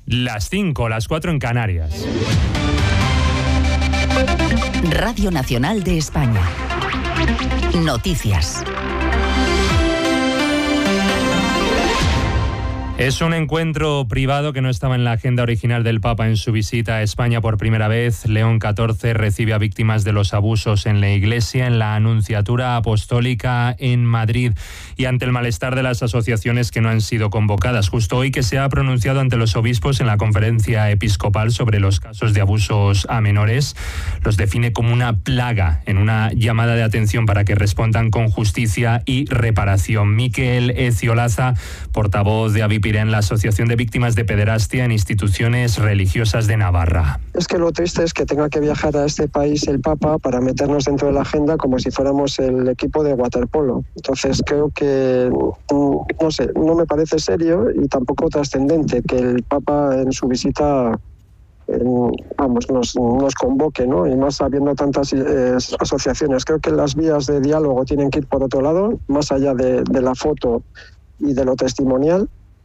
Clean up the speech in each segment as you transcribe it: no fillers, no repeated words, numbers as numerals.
Las 5, las 4 en Canarias. Radio Nacional de España. Noticias. Es un encuentro privado que no estaba en la agenda original del Papa en su visita a España por primera vez. León XIV recibe a víctimas de los abusos en la Iglesia, en la Anunciatura Apostólica en Madrid y ante el malestar de las asociaciones que no han sido convocadas. Justo hoy que se ha pronunciado ante los obispos en la conferencia episcopal sobre los casos de abusos a menores, los define como una plaga en una llamada de atención para que respondan con justicia y reparación. Miquel Eciolaza, portavoz de Avipirén, en la Asociación de Víctimas de Pederastia en Instituciones Religiosas de Navarra. Es que lo triste es que tenga que viajar a este país el Papa para meternos dentro de la agenda como si fuéramos el equipo de waterpolo. Entonces creo que, no sé, no me parece serio y tampoco trascendente que el Papa en su visita nos convoque, ¿no? Y más habiendo tantas asociaciones. Creo que las vías de diálogo tienen que ir por otro lado, más allá de la foto y de lo testimonial.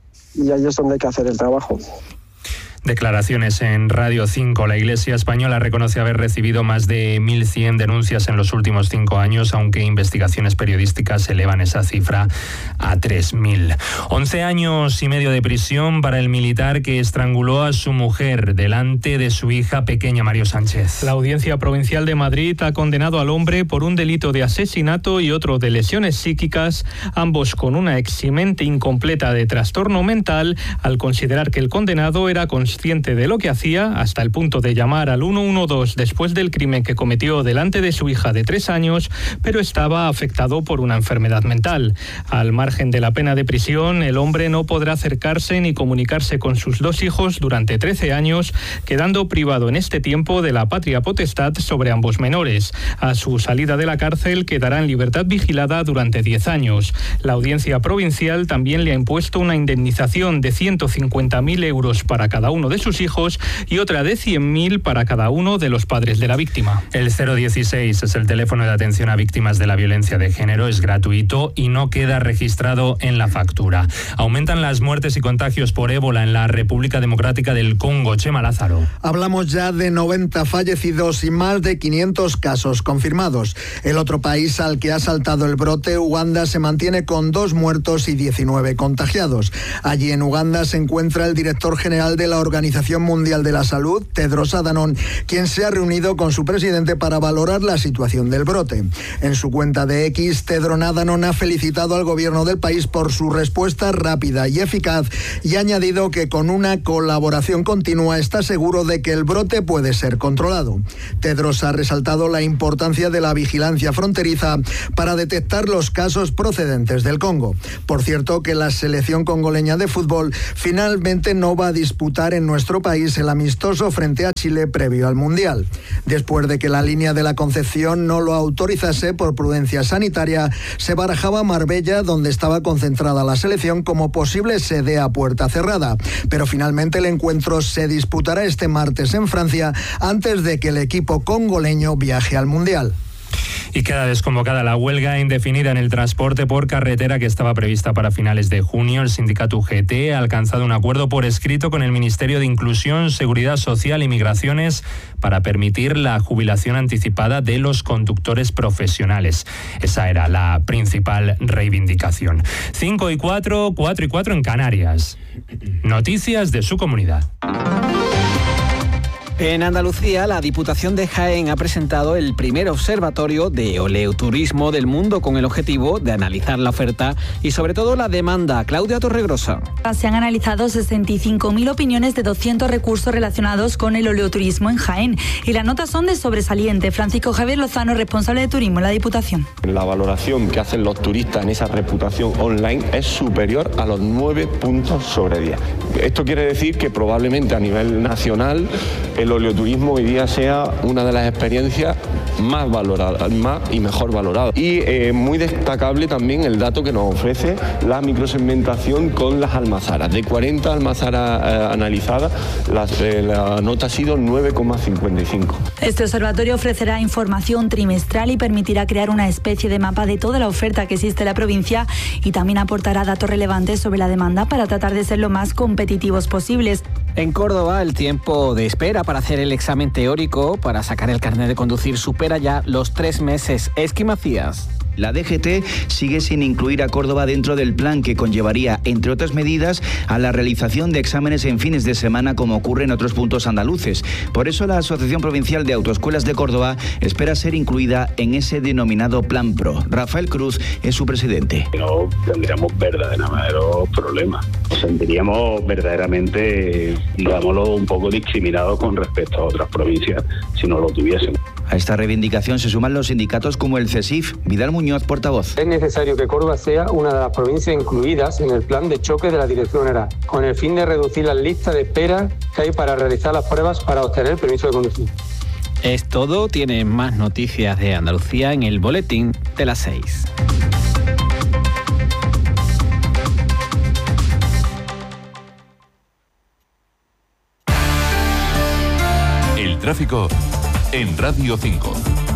Y ahí es donde hay que hacer el trabajo. Declaraciones en Radio 5. La Iglesia española reconoce haber recibido más de 1.100 denuncias en los últimos 5 años, aunque investigaciones periodísticas elevan esa cifra a 3.000. 11 años y medio de prisión para el militar que estranguló a su mujer delante de su hija pequeña, Mario Sánchez. La Audiencia Provincial de Madrid ha condenado al hombre por un delito de asesinato y otro de lesiones psíquicas, ambos con una eximente incompleta de trastorno mental, al considerar que el condenado era consciente de lo que hacía hasta el punto de llamar al 112 después del crimen que cometió delante de su hija de 3 años, pero estaba afectado por una enfermedad mental. Al margen de la pena de prisión, el hombre no podrá acercarse ni comunicarse con sus 2 hijos durante 13 años, quedando privado en este tiempo de la patria potestad sobre ambos menores. A su salida de la cárcel quedará en libertad vigilada durante 10 años. La Audiencia Provincial también le ha impuesto una indemnización de 150.000 euros para cada uno de sus hijos y otra de 100.000 para cada uno de los padres de la víctima. El 016 es el teléfono de atención a víctimas de la violencia de género, es gratuito y no queda registrado en la factura. Aumentan las muertes y contagios por ébola en la República Democrática del Congo. Chema Lázaro. Hablamos ya de 90 fallecidos y más de 500 casos confirmados. El otro país al que ha saltado el brote, Uganda, se mantiene con 2 muertos y 19 contagiados. Allí en Uganda se encuentra el director general de la Organización Mundial de la Salud, Tedros Adhanom, quien se ha reunido con su presidente para valorar la situación del brote. En su cuenta de X, Tedros Adhanom ha felicitado al gobierno del país por su respuesta rápida y eficaz y ha añadido que con una colaboración continua está seguro de que el brote puede ser controlado. Tedros ha resaltado la importancia de la vigilancia fronteriza para detectar los casos procedentes del Congo. Por cierto, que la selección congoleña de fútbol finalmente no va a disputar en nuestro país el amistoso frente a Chile previo al Mundial. Después de que la línea de la Concepción no lo autorizase por prudencia sanitaria, se barajaba Marbella, donde estaba concentrada la selección, como posible sede a puerta cerrada. Pero finalmente el encuentro se disputará este martes en Francia, antes de que el equipo congoleño viaje al Mundial. Y queda desconvocada la huelga indefinida en el transporte por carretera que estaba prevista para finales de junio. El sindicato UGT ha alcanzado un acuerdo por escrito con el Ministerio de Inclusión, Seguridad Social y Migraciones para permitir la jubilación anticipada de los conductores profesionales. Esa era la principal reivindicación. 5 y 4, 4 y 4 en Canarias. Noticias de su comunidad. En Andalucía, la Diputación de Jaén ha presentado el primer observatorio de oleoturismo del mundo con el objetivo de analizar la oferta y sobre todo la demanda. Claudia Torregrosa. Se han analizado 65.000 opiniones de 200 recursos relacionados con el oleoturismo en Jaén y las notas son de sobresaliente. Francisco Javier Lozano, responsable de turismo en la Diputación. La valoración que hacen los turistas en esa reputación online es superior a los 9 puntos sobre 10. Esto quiere decir que probablemente a nivel nacional el oleoturismo hoy día sea una de las experiencias más valoradas, más y mejor valoradas. Y muy destacable también el dato que nos ofrece la microsegmentación con las almazaras. De 40 almazaras analizadas, la nota ha sido 9,55. Este observatorio ofrecerá información trimestral y permitirá crear una especie de mapa de toda la oferta que existe en la provincia y también aportará datos relevantes sobre la demanda para tratar de ser lo más competitivos posibles. En Córdoba, el tiempo de espera para hacer el examen teórico para sacar el carnet de conducir supera ya los 3 meses. Esqui Macías. La DGT sigue sin incluir a Córdoba dentro del plan que conllevaría, entre otras medidas, a la realización de exámenes en fines de semana como ocurre en otros puntos andaluces. Por eso la Asociación Provincial de Autoescuelas de Córdoba espera ser incluida en ese denominado Plan Pro. Rafael Cruz es su presidente. No tendríamos verdaderos problemas. Nos sentiríamos verdaderamente, digámoslo, un poco discriminados con respecto a otras provincias si no lo tuviésemos. A esta reivindicación se suman los sindicatos como el CESIF. Vidal Muñoz, portavoz. Es necesario que Córdoba sea una de las provincias incluidas en el plan de choque de la Dirección General, con el fin de reducir las listas de espera que hay para realizar las pruebas para obtener el permiso de conducir. Es todo. Tienen más noticias de Andalucía en el boletín de las 6. El tráfico en Radio 5.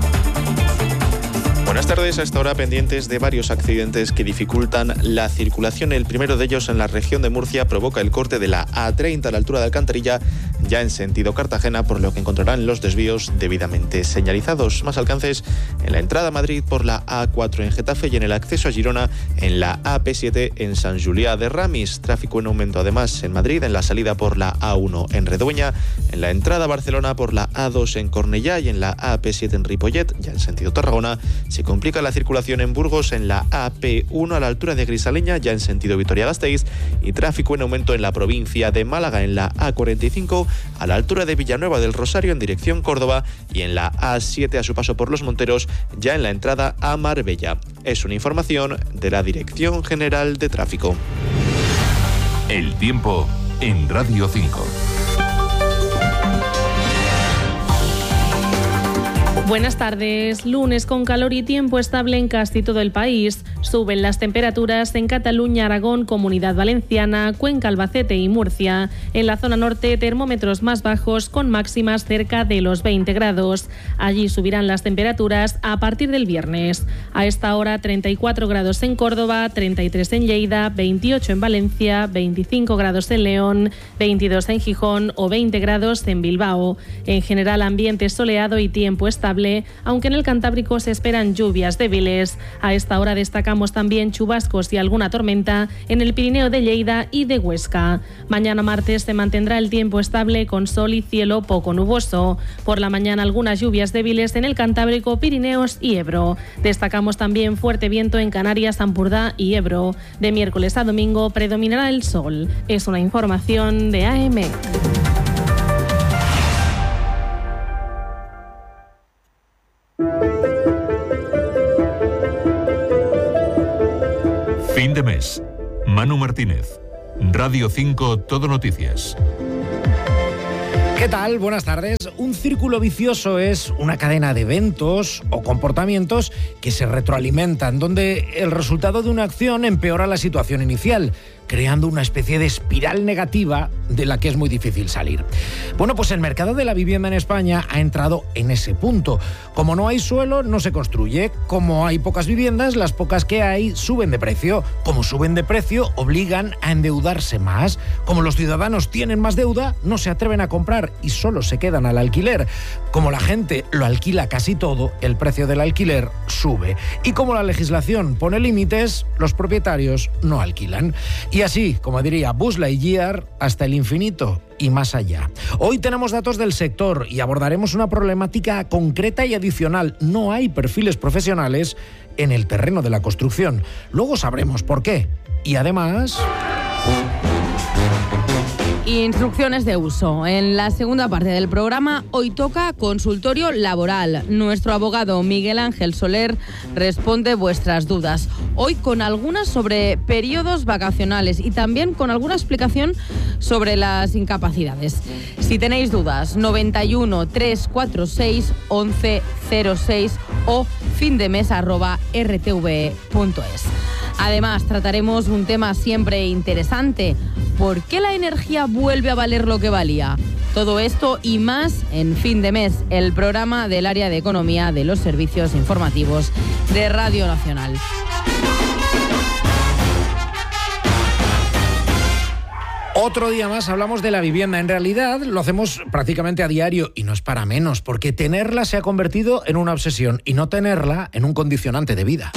Buenas tardes. A esta hora pendientes de varios accidentes que dificultan la circulación. El primero de ellos en la región de Murcia provoca el corte de la A30 a la altura de Alcantarilla, ya en sentido Cartagena, por lo que encontrarán los desvíos debidamente señalizados. Más alcances en la entrada a Madrid por la A4 en Getafe y en el acceso a Girona en la AP7 en San Julià de Ramis. Tráfico en aumento además en Madrid en la salida por la A1 en Redueña, en la entrada a Barcelona por la A2 en Cornellá y en la AP7 en Ripollet, ya en sentido Tarragona. Se complica la circulación en Burgos en la AP1 a la altura de Grisaleña, ya en sentido Vitoria-Gasteiz, y tráfico en aumento en la provincia de Málaga en la A45 a la altura de Villanueva del Rosario en dirección Córdoba y en la A7 a su paso por Los Monteros, ya en la entrada a Marbella. Es una información de la Dirección General de Tráfico. El tiempo en Radio 5. Buenas tardes. Lunes con calor y tiempo estable en casi todo el país. Suben las temperaturas en Cataluña, Aragón, Comunidad Valenciana, Cuenca, Albacete y Murcia. En la zona norte, termómetros más bajos con máximas cerca de los 20 grados. Allí subirán las temperaturas a partir del viernes. A esta hora, 34 grados en Córdoba, 33 en Lleida, 28 en Valencia, 25 grados en León, 22 en Gijón o 20 grados en Bilbao. En general, ambiente soleado y tiempo estable, aunque en el Cantábrico se esperan lluvias débiles. A esta hora destacamos también chubascos y alguna tormenta en el Pirineo de Lleida y de Huesca. Mañana martes se mantendrá el tiempo estable con sol y cielo poco nuboso. Por la mañana algunas lluvias débiles en el Cantábrico, Pirineos y Ebro. Destacamos también fuerte viento en Canarias, Ampurdá y Ebro. De miércoles a domingo predominará el sol. Es una información de AM. Fin de mes. Manu Martínez. Radio 5 Todo Noticias. ¿Qué tal? Buenas tardes. Un círculo vicioso es una cadena de eventos o comportamientos que se retroalimentan, donde el resultado de una acción empeora la situación inicial, creando una especie de espiral negativa de la que es muy difícil salir. Bueno, pues el mercado de la vivienda en España ha entrado en ese punto. Como no hay suelo, no se construye. Como hay pocas viviendas, las pocas que hay suben de precio. Como suben de precio, obligan a endeudarse más. Como los ciudadanos tienen más deuda, no se atreven a comprar y solo se quedan al alquiler. Como la gente lo alquila casi todo, el precio del alquiler sube. Y como la legislación pone límites, los propietarios no alquilan. Y así, como diría Buzz Lightyear, hasta el infinito y más allá. Hoy tenemos datos del sector y abordaremos una problemática concreta y adicional. No hay perfiles profesionales en el terreno de la construcción. Luego sabremos por qué. Y además... Instrucciones de uso. En la segunda parte del programa, hoy toca consultorio laboral. Nuestro abogado Miguel Ángel Soler responde vuestras dudas. Hoy con algunas sobre periodos vacacionales y también con alguna explicación sobre las incapacidades. Si tenéis dudas, 91 346 1106 o findemes@rtve.es. Además, trataremos un tema siempre interesante. ¿Por qué la energía vuelve a valer lo que valía? Todo esto y más en Fin de Mes, el programa del área de economía de los servicios informativos de Radio Nacional. Otro día más hablamos de la vivienda. En realidad lo hacemos prácticamente a diario y no es para menos, porque tenerla se ha convertido en una obsesión y no tenerla en un condicionante de vida.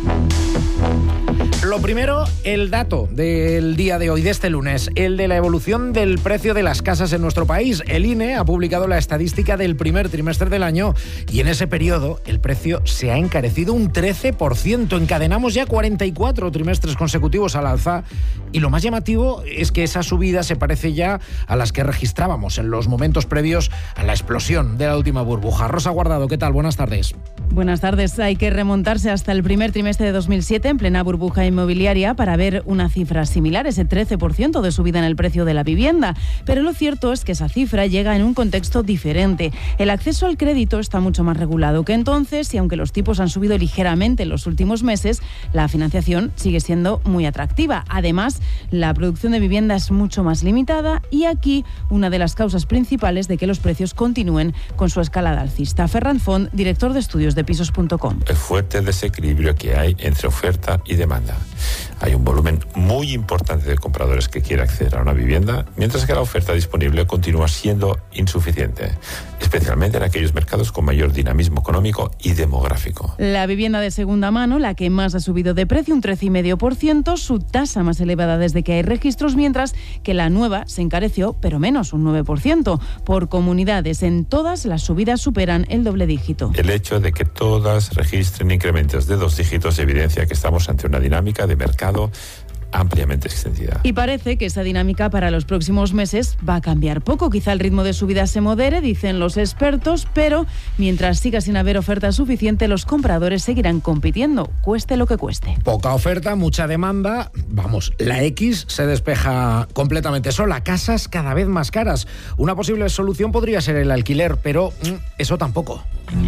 Lo primero, el dato del día de hoy, de este lunes, el de la evolución del precio de las casas en nuestro país. El INE ha publicado la estadística del primer trimestre del año y en ese periodo el precio se ha encarecido un 13%. Encadenamos ya 44 trimestres consecutivos al alza y lo más llamativo es que esa subida se parece ya a las que registrábamos en los momentos previos a la explosión de la última burbuja. Rosa Guardado, ¿qué tal? Buenas tardes. Buenas tardes. Hay que remontarse hasta el primer trimestre de 2007, en plena burbuja inmobiliaria, para ver una cifra similar, ese 13% de subida en el precio de la vivienda. Pero lo cierto es que esa cifra llega en un contexto diferente. El acceso al crédito está mucho más regulado que entonces y aunque los tipos han subido ligeramente en los últimos meses, la financiación sigue siendo muy atractiva. Además, la producción de vivienda es mucho más limitada y aquí una de las causas principales de que los precios continúen con su escalada alcista. Ferran Font, director de estudios de pisos.com. El fuerte desequilibrio que hay entre oferta y demanda. Hay un volumen muy importante de compradores que quiere acceder a una vivienda, mientras que la oferta disponible continúa siendo insuficiente, especialmente en aquellos mercados con mayor dinamismo económico y demográfico. La vivienda de segunda mano, la que más ha subido de precio, un 13,5%, su tasa más elevada desde que hay registros, mientras que la nueva se encareció, pero menos, un 9%. Por comunidades, en todas las subidas superan el doble dígito. El hecho de que todas registren incrementos de 2 dígitos evidencia que estamos ante una dinámica de mercado ampliamente extendida. Y parece que esa dinámica para los próximos meses va a cambiar poco. Quizá el ritmo de subida se modere, dicen los expertos, pero mientras siga sin haber oferta suficiente, los compradores seguirán compitiendo, cueste lo que cueste. Poca oferta, mucha demanda. Vamos, la X se despeja completamente sola. Casas cada vez más caras. Una posible solución podría ser el alquiler, pero eso tampoco.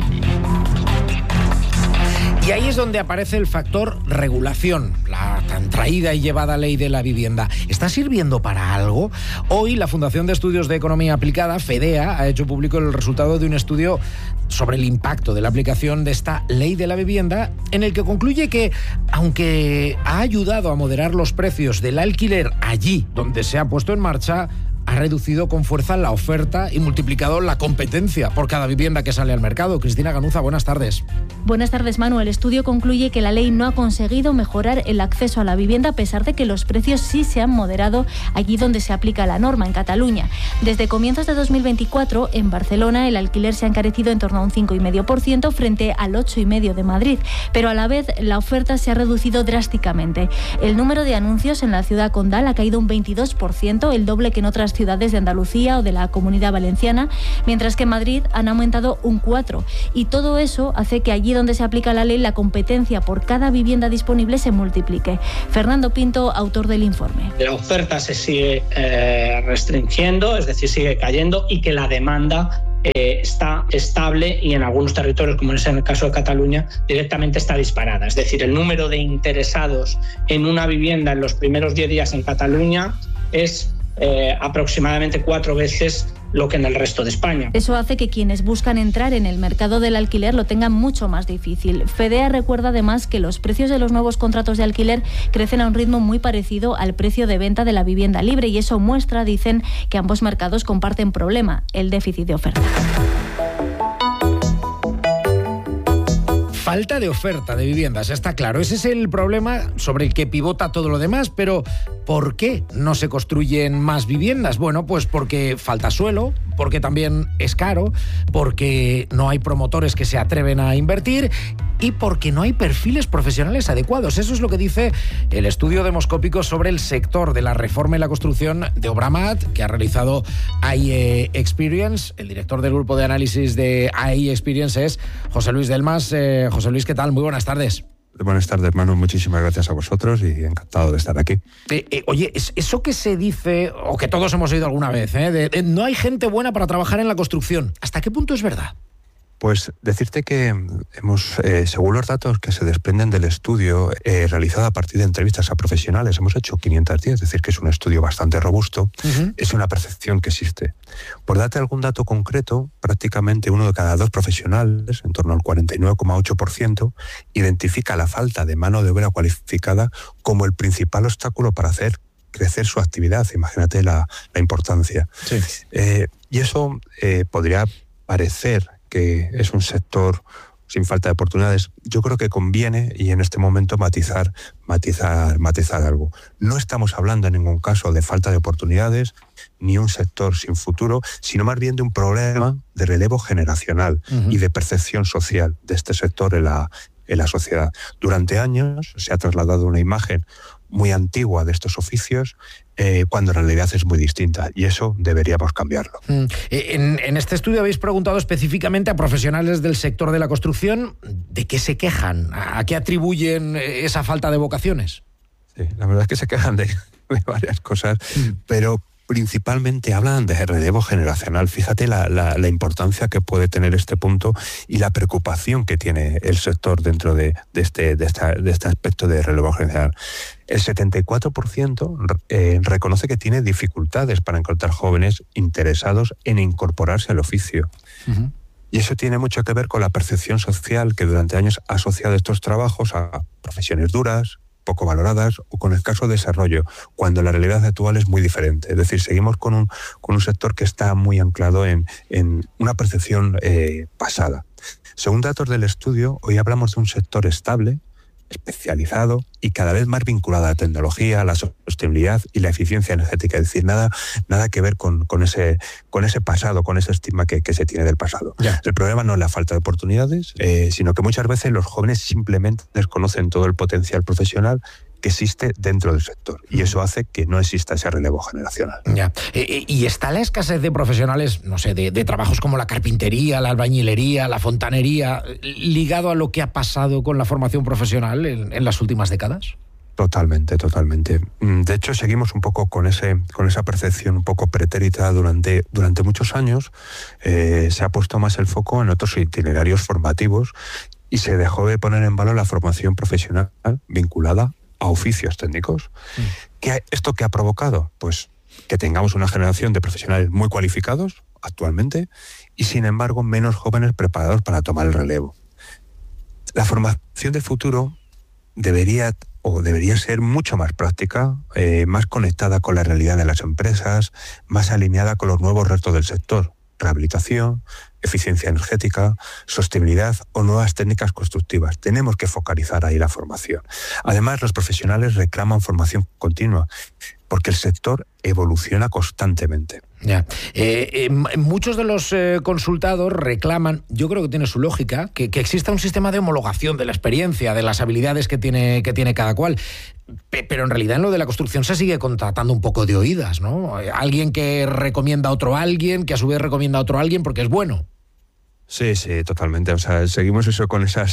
Y ahí es donde aparece el factor regulación, la tan traída y llevada ley de la vivienda. ¿Está sirviendo para algo? Hoy la Fundación de Estudios de Economía Aplicada, FEDEA, ha hecho público el resultado de un estudio sobre el impacto de la aplicación de esta ley de la vivienda, en el que concluye que, aunque ha ayudado a moderar los precios del alquiler allí donde se ha puesto en marcha, ha reducido con fuerza la oferta y multiplicado la competencia por cada vivienda que sale al mercado. Cristina Ganuza, buenas tardes. Buenas tardes, Manu. El estudio concluye que la ley no ha conseguido mejorar el acceso a la vivienda a pesar de que los precios sí se han moderado allí donde se aplica la norma, en Cataluña. Desde comienzos de 2024, en Barcelona, el alquiler se ha encarecido en torno a un 5,5% frente al 8,5% de Madrid, pero a la vez la oferta se ha reducido drásticamente. El número de anuncios en la ciudad condal ha caído un 22%, el doble que en otras ciudades de Andalucía o de la Comunidad Valenciana, mientras que en Madrid han aumentado un 4%. Y todo eso hace que allí donde se aplica la ley, la competencia por cada vivienda disponible se multiplique. Fernando Pinto, autor del informe. La oferta se sigue restringiendo, es decir, sigue cayendo, y que la demanda está estable y en algunos territorios, como es en el caso de Cataluña, directamente está disparada. Es decir, el número de interesados en una vivienda en los primeros 10 días en Cataluña es aproximadamente 4 veces lo que en el resto de España. Eso hace que quienes buscan entrar en el mercado del alquiler lo tengan mucho más difícil. FEDEA recuerda además que los precios de los nuevos contratos de alquiler crecen a un ritmo muy parecido al precio de venta de la vivienda libre y eso muestra, dicen, que ambos mercados comparten problema, el déficit de oferta. Falta de oferta de viviendas, está claro. Ese es el problema sobre el que pivota todo lo demás, pero ¿por qué no se construyen más viviendas? Bueno, pues porque falta suelo, porque también es caro, porque no hay promotores que se atreven a invertir y porque no hay perfiles profesionales adecuados. Eso es lo que dice el estudio demoscópico sobre el sector de la reforma y la construcción de Obramat, que ha realizado IE Experience. El director del grupo de análisis de IE Experience es José Luis Delmas. José Luis, ¿qué tal? Muy buenas tardes. Buenas tardes, Manu. Muchísimas gracias a vosotros y encantado de estar aquí. Oye, eso que se dice, o que todos hemos oído alguna vez, no hay gente buena para trabajar en la construcción, ¿hasta qué punto es verdad? Pues decirte que hemos, según los datos que se desprenden del estudio realizado a partir de entrevistas a profesionales, hemos hecho 510, es decir, que es un estudio bastante robusto, es una percepción que existe. Por darte algún dato concreto, prácticamente 1 de cada 2 profesionales, en torno al 49,8%, identifica la falta de mano de obra cualificada como el principal obstáculo para hacer crecer su actividad. Imagínate la importancia. Sí. Y eso podría parecer que es un sector sin falta de oportunidades. Yo creo que conviene, y en este momento matizar algo. No estamos hablando en ningún caso de falta de oportunidades, ni un sector sin futuro, sino más bien de un problema de relevo generacional y de percepción social de este sector en la sociedad. Durante años se ha trasladado una imagen muy antigua de estos oficios, cuando en realidad es muy distinta, y eso deberíamos cambiarlo. En este estudio habéis preguntado específicamente a profesionales del sector de la construcción de qué se quejan, a qué atribuyen esa falta de vocaciones. Sí, la verdad es que se quejan de varias cosas, pero principalmente hablan de relevo generacional. Fíjate la importancia que puede tener este punto y la preocupación que tiene el sector dentro de este aspecto de relevo generacional. El 74% reconoce que tiene dificultades para encontrar jóvenes interesados en incorporarse al oficio. Y eso tiene mucho que ver con la percepción social que durante años ha asociado estos trabajos a profesiones duras, poco valoradas o con escaso desarrollo, cuando la realidad actual es muy diferente. Es decir, seguimos con un sector que está muy anclado en una percepción pasada. Según datos del estudio, hoy hablamos de un sector estable, especializado y cada vez más vinculado a la tecnología, a la sostenibilidad y la eficiencia energética. Es decir, nada que ver con ese pasado, con ese estigma que se tiene del pasado. Ya. El problema no es la falta de oportunidades, sino que muchas veces los jóvenes simplemente desconocen todo el potencial profesional que existe dentro del sector, y eso hace que no exista ese relevo generacional. Ya. ¿Y está la escasez de profesionales, no sé, de trabajos como la carpintería, la albañilería, la fontanería, ligado a lo que ha pasado con la formación profesional en las últimas décadas? Totalmente. De hecho, seguimos un poco con esa percepción un poco pretérita durante muchos años. Se ha puesto más el foco en otros itinerarios formativos y se dejó de poner en valor la formación profesional vinculada a oficios técnicos. ¿Esto qué ha provocado? Pues que tengamos una generación de profesionales muy cualificados actualmente y, sin embargo, menos jóvenes preparados para tomar el relevo. La formación del futuro debería ser mucho más práctica, más conectada con la realidad de las empresas, más alineada con los nuevos retos del sector: rehabilitación, eficiencia energética, sostenibilidad o nuevas técnicas constructivas. Tenemos que focalizar ahí la formación. Además, los profesionales reclaman formación continua, porque el sector evoluciona constantemente. Ya. Muchos de los consultados reclaman, yo creo que tiene su lógica, que exista un sistema de homologación de la experiencia, de las habilidades que tiene cada cual. Pero en realidad en lo de la construcción se sigue contratando un poco de oídas, ¿no? Alguien que recomienda a otro alguien, que a su vez recomienda a otro alguien porque es bueno. Sí, totalmente. O sea, seguimos eso con esa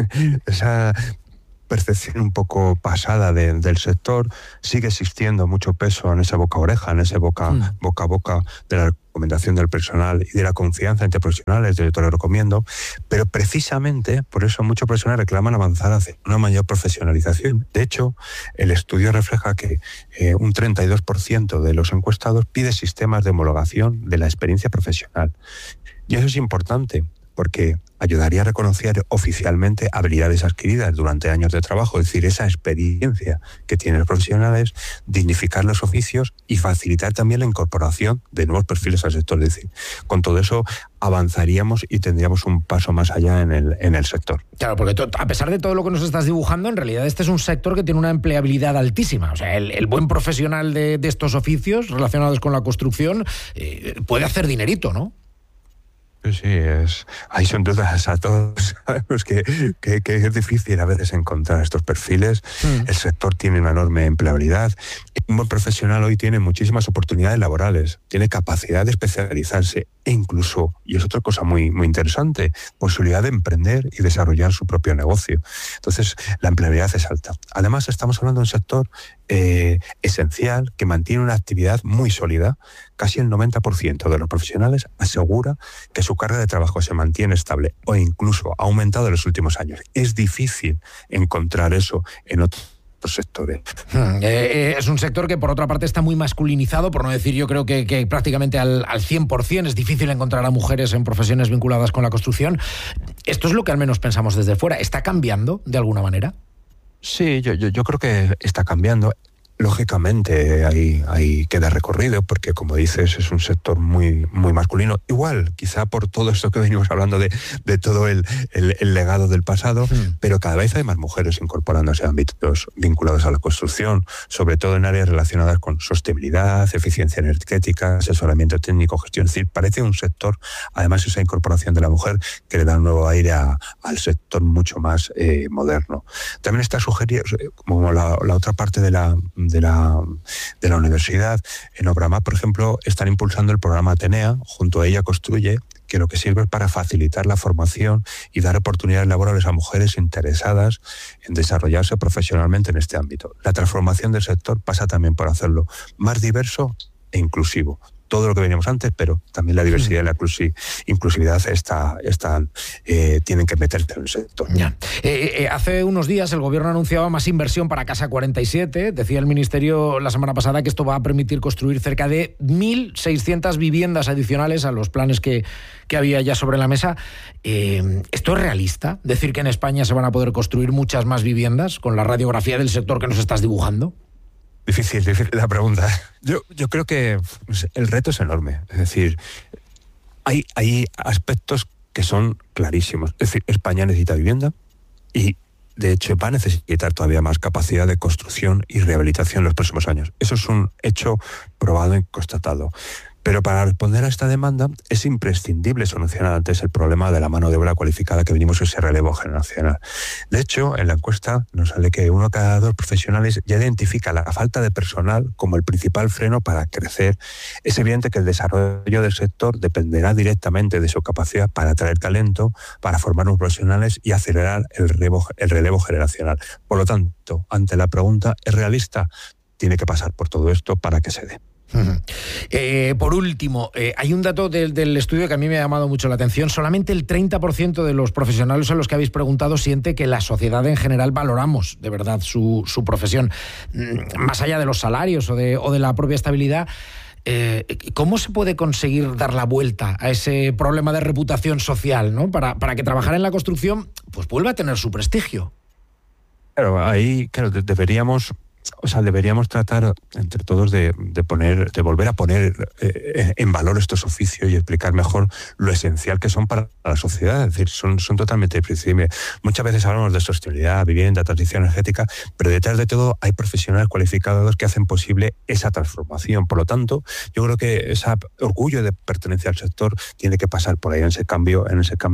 percepción un poco pasada del sector. Sigue existiendo mucho peso en ese boca-oreja, en ese boca a boca de la recomendación del personal y de la confianza entre profesionales, yo te lo recomiendo, pero precisamente por eso muchos profesionales reclaman avanzar hacia una mayor profesionalización. De hecho, el estudio refleja que un 32% de los encuestados pide sistemas de homologación de la experiencia profesional. Y eso es importante, porque ayudaría a reconocer oficialmente habilidades adquiridas durante años de trabajo, es decir, esa experiencia que tienen los profesionales, dignificar los oficios y facilitar también la incorporación de nuevos perfiles al sector. Es decir, con todo eso avanzaríamos y tendríamos un paso más allá en el sector. Claro, porque a pesar de todo lo que nos estás dibujando, en realidad este es un sector que tiene una empleabilidad altísima. O sea, el buen profesional de estos oficios relacionados con la construcción puede hacer dinerito, ¿no? Sí, hay sin dudas a todos. Sabemos que es difícil a veces encontrar estos perfiles. El sector tiene una enorme empleabilidad. Un buen profesional hoy tiene muchísimas oportunidades laborales, tiene capacidad de especializarse e incluso, y es otra cosa muy, muy interesante, posibilidad de emprender y desarrollar su propio negocio. Entonces, la empleabilidad es alta. Además, estamos hablando de un sector esencial que mantiene una actividad muy sólida. Casi el 90% de los profesionales asegura que su carga de trabajo se mantiene estable o incluso ha aumentado en los últimos años. Es difícil encontrar eso en otros sectores. Es un sector que por otra parte está muy masculinizado, por no decir yo creo que prácticamente al 100%. Es difícil encontrar a mujeres en profesiones vinculadas con la construcción. Esto es lo que al menos pensamos desde fuera. ¿Está cambiando de alguna manera? Sí, yo creo que está cambiando. Lógicamente ahí queda recorrido porque, como dices, es un sector muy, muy masculino. Igual, quizá por todo esto que venimos hablando de todo el legado del pasado, pero cada vez hay más mujeres incorporándose a ámbitos vinculados a la construcción, sobre todo en áreas relacionadas con sostenibilidad, eficiencia energética, asesoramiento técnico, gestión. Es decir, parece un sector, además esa incorporación de la mujer, que le da un nuevo aire al sector mucho más moderno. También está sugerido, como la otra parte de la universidad, en Obramá, por ejemplo, están impulsando el programa Atenea, junto a ella Construye, que lo que sirve es para facilitar la formación y dar oportunidades laborales a mujeres interesadas en desarrollarse profesionalmente en este ámbito. La transformación del sector pasa también por hacerlo más diverso e inclusivo. Todo lo que veníamos antes, pero también la diversidad y la inclusividad tienen que meterse en el sector. Ya. Hace unos días el gobierno anunciaba más inversión para Casa 47. Decía el ministerio la semana pasada que esto va a permitir construir cerca de 1.600 viviendas adicionales a los planes que había ya sobre la mesa. ¿Esto es realista? ¿Decir que en España se van a poder construir muchas más viviendas con la radiografía del sector que nos estás dibujando? Difícil la pregunta. Yo creo que el reto es enorme. Es decir, hay aspectos que son clarísimos. Es decir, España necesita vivienda y, de hecho, va a necesitar todavía más capacidad de construcción y rehabilitación en los próximos años. Eso es un hecho probado y constatado. Pero para responder a esta demanda es imprescindible solucionar antes el problema de la mano de obra cualificada que venimos ese relevo generacional. De hecho, en la encuesta nos sale que 1 de cada 2 profesionales ya identifica la falta de personal como el principal freno para crecer. Es evidente que el desarrollo del sector dependerá directamente de su capacidad para atraer talento, para formar nuevos profesionales y acelerar el relevo generacional. Por lo tanto, ante la pregunta, ¿es realista? Tiene que pasar por todo esto para que se dé. Por último, hay un dato del estudio que a mí me ha llamado mucho la atención. Solamente el 30% de los profesionales a los que habéis preguntado siente que la sociedad en general valoramos de verdad su profesión, más allá de los salarios o de la propia estabilidad. ¿Cómo se puede conseguir dar la vuelta a ese problema de reputación social, ¿no? para que trabajar en la construcción pues vuelva a tener su prestigio? Claro, ahí deberíamos tratar entre todos de volver a poner en valor estos oficios y explicar mejor lo esencial que son para la sociedad. Es decir, son totalmente imprescindibles. Muchas veces hablamos de sostenibilidad, vivienda, transición energética, pero detrás de todo hay profesionales cualificados que hacen posible esa transformación. Por lo tanto, yo creo que ese orgullo de pertenencia al sector tiene que pasar por ahí, en ese cambio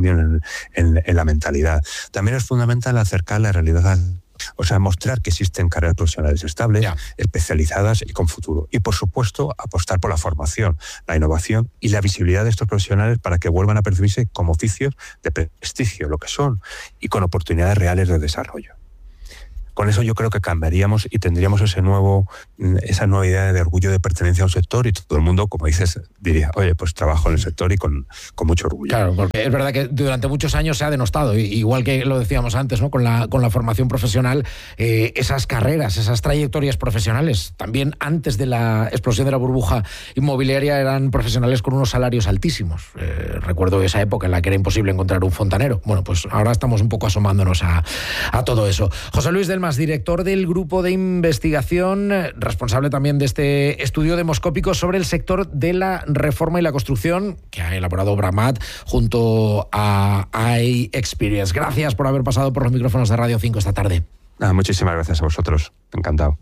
en la mentalidad. También es fundamental acercar la realidad, o sea, mostrar que existen carreras profesionales estables, especializadas y con futuro. Y, por supuesto, apostar por la formación, la innovación y la visibilidad de estos profesionales para que vuelvan a percibirse como oficios de prestigio, lo que son, y con oportunidades reales de desarrollo. Con eso yo creo que cambiaríamos y tendríamos esa nueva idea de orgullo de pertenencia a un sector y todo el mundo, como dices, diría, oye, pues trabajo en el sector y con mucho orgullo. Claro, porque es verdad que durante muchos años se ha denostado, igual que lo decíamos antes, ¿no? Con la formación profesional, esas carreras, esas trayectorias profesionales, también antes de la explosión de la burbuja inmobiliaria eran profesionales con unos salarios altísimos. Recuerdo esa época en la que era imposible encontrar un fontanero. Bueno, pues ahora estamos un poco asomándonos a todo eso. José Luis Delmas, director del grupo de investigación, responsable también de este estudio demoscópico sobre el sector de la reforma y la construcción que ha elaborado Obramat junto a iExperience. Gracias por haber pasado por los micrófonos de Radio 5 esta tarde. Muchísimas gracias a vosotros. Encantado.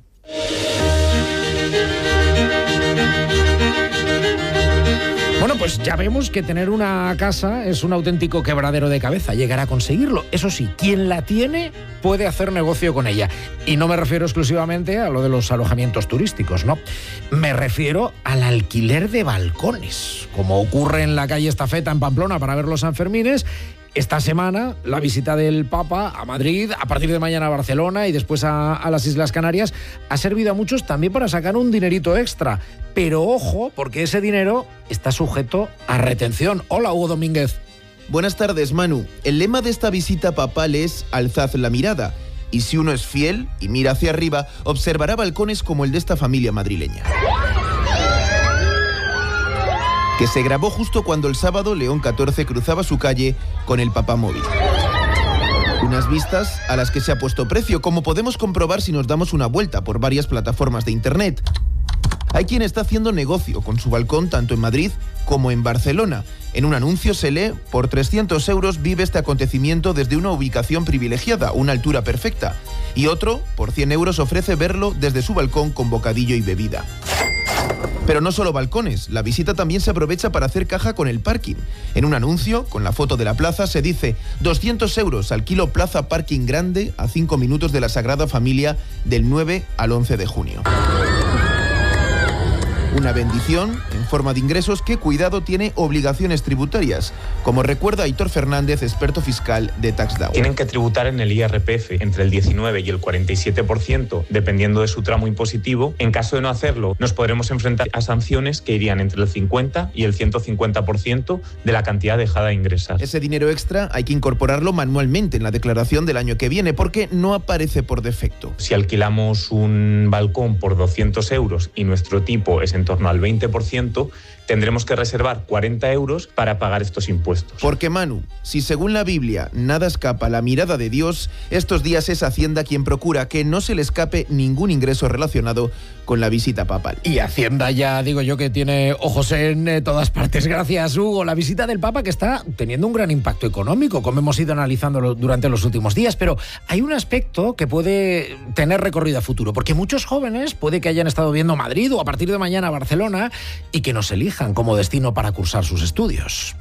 Bueno, pues ya vemos que tener una casa es un auténtico quebradero de cabeza, llegar a conseguirlo. Eso sí, quien la tiene puede hacer negocio con ella. Y no me refiero exclusivamente a lo de los alojamientos turísticos, no. Me refiero al alquiler de balcones, como ocurre en la calle Estafeta en Pamplona para ver los Sanfermines. Esta semana, la visita del Papa a Madrid, a partir de mañana a Barcelona y después a las Islas Canarias, ha servido a muchos también para sacar un dinerito extra. Pero ojo, porque ese dinero está sujeto a retención. Hola, Hugo Domínguez. Buenas tardes, Manu. El lema de esta visita papal es «Alzad la mirada». Y si uno es fiel y mira hacia arriba, observará balcones como el de esta familia madrileña, que se grabó justo cuando el sábado León XIV cruzaba su calle con el papamóvil. Unas vistas a las que se ha puesto precio, como podemos comprobar si nos damos una vuelta por varias plataformas de internet. Hay quien está haciendo negocio con su balcón tanto en Madrid como en Barcelona. En un anuncio se lee: por 300 euros vive este acontecimiento desde una ubicación privilegiada, una altura perfecta. Y otro, por 100 euros, ofrece verlo desde su balcón con bocadillo y bebida. Pero no solo balcones, la visita también se aprovecha para hacer caja con el parking. En un anuncio, con la foto de la plaza, se dice: 200 euros, alquilo plaza parking grande a 5 minutos de la Sagrada Familia del 9 al 11 de junio. Una bendición en forma de ingresos que, cuidado, tiene obligaciones tributarias, como recuerda Aitor Fernández, experto fiscal de TaxDAO. Tienen que tributar en el IRPF entre el 19 y el 47%, dependiendo de su tramo impositivo. En caso de no hacerlo, nos podremos enfrentar a sanciones que irían entre el 50 y el 150% de la cantidad dejada de ingresar. Ese dinero extra hay que incorporarlo manualmente en la declaración del año que viene, porque no aparece por defecto. Si alquilamos un balcón por 200 euros y nuestro tipo es en torno al 20%, tendremos que reservar 40 euros para pagar estos impuestos. Porque, Manu, si según la Biblia nada escapa a la mirada de Dios, estos días es Hacienda quien procura que no se le escape ningún ingreso relacionado con la visita papal. Y Hacienda ya digo yo que tiene ojos en todas partes. Gracias, Hugo. La visita del Papa que está teniendo un gran impacto económico, como hemos ido analizándolo durante los últimos días, pero hay un aspecto que puede tener recorrido a futuro, porque muchos jóvenes puede que hayan estado viendo Madrid o a partir de mañana Barcelona y que nos elijan como destino para cursar sus estudios.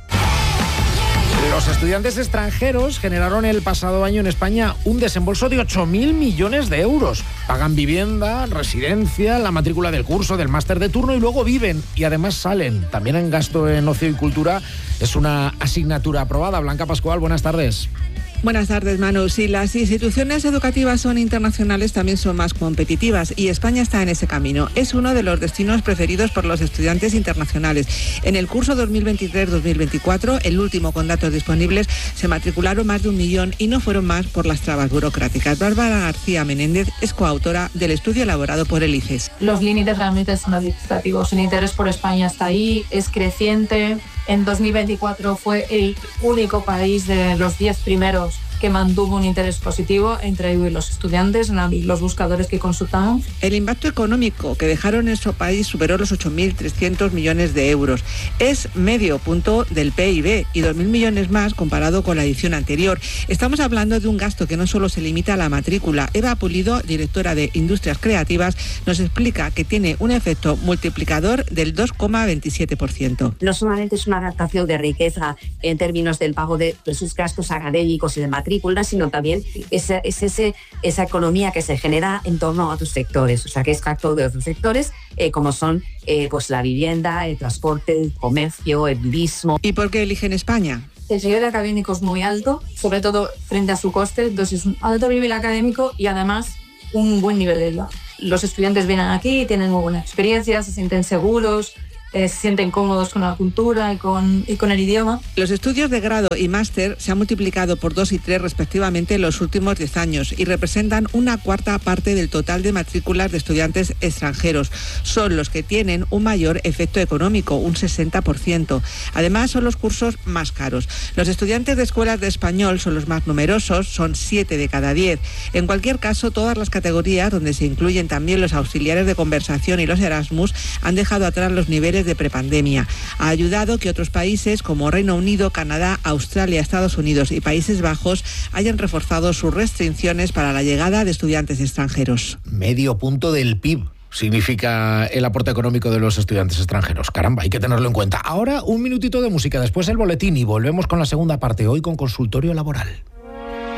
Los estudiantes extranjeros generaron el pasado año en España un desembolso de 8.000 millones de euros. Pagan vivienda, residencia, la matrícula del curso, del máster de turno y luego viven y además salen. También en gasto en ocio y cultura es una asignatura aprobada. Blanca Pascual, buenas tardes. Buenas tardes, Manu. Si las instituciones educativas son internacionales, también son más competitivas y España está en ese camino. Es uno de los destinos preferidos por los estudiantes internacionales. En el curso 2023-2024, el último con datos disponibles, se matricularon más de 1 millón y no fueron más por las trabas burocráticas. Bárbara García Menéndez es coautora del estudio elaborado por el ICES. Los límites realmente son administrativos. El interés por España está ahí, es creciente. En 2024 fue el único país de los 10 primeros que mantuvo un interés positivo entre los estudiantes, los buscadores que consultaban. El impacto económico que dejaron en nuestro país superó los 8.300 millones de euros. Es medio punto del PIB y 2.000 millones más comparado con la edición anterior. Estamos hablando de un gasto que no solo se limita a la matrícula. Eva Pulido, directora de Industrias Creativas, nos explica que tiene un efecto multiplicador del 2,27%. No solamente es una adaptación de riqueza en términos del pago de sus gastos académicos y de matrícula, sino también esa economía que se genera en torno a otros sectores, o sea que es tracto de otros sectores como son pues la vivienda, el transporte, el comercio, el turismo. ¿Y por qué eligen España? El nivel académico es muy alto, sobre todo frente a su coste, entonces es un alto nivel académico y además un buen nivel de vida. Los estudiantes vienen aquí, tienen muy buena experiencia, se sienten seguros, se sienten cómodos con la cultura y con el idioma. Los estudios de grado y máster se han multiplicado por 2 y 3 respectivamente en los últimos 10 años y representan una cuarta parte del total de matrículas de estudiantes extranjeros. Son los que tienen un mayor efecto económico, un 60%. Además, son los cursos más caros. Los estudiantes de escuelas de español son los más numerosos, son 7 de cada 10. En cualquier caso, todas las categorías, donde se incluyen también los auxiliares de conversación y los Erasmus, han dejado atrás los niveles de prepandemia. Ha ayudado que otros países como Reino Unido, Canadá, Australia, Estados Unidos y Países Bajos hayan reforzado sus restricciones para la llegada de estudiantes extranjeros. Medio punto del PIB significa el aporte económico de los estudiantes extranjeros. Caramba, hay que tenerlo en cuenta. Ahora un minutito de música, después el boletín y volvemos con la segunda parte, hoy con consultorio laboral.